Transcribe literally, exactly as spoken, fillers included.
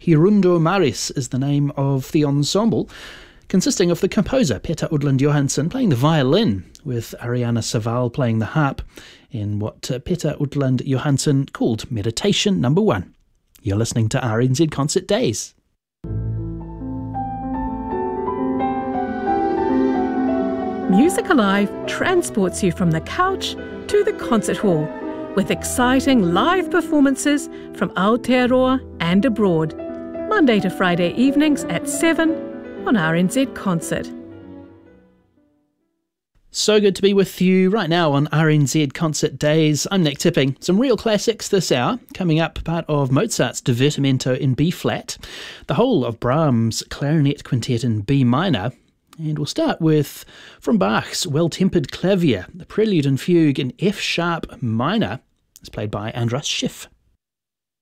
Hirundo Maris is the name of the ensemble, consisting of the composer Petter Udland Johansson playing the violin, with Ariana Saval playing the harp, in what uh, Petter Udland Johansson called Meditation Number One. You're listening to R N Z Concert Days. Music Alive transports you from the couch to the concert hall with exciting live performances from Aotearoa and abroad, Monday to Friday evenings at seven on R N Z Concert. So good to be with you right now on R N Z Concert Days. I'm Nick Tipping. Some real classics this hour. Coming up, part of Mozart's Divertimento in B-flat, the whole of Brahms' Clarinet Quintet in B minor, and we'll start with, from Bach's Well-Tempered Clavier, the Prelude and Fugue in F-sharp minor, is played by Andras Schiff.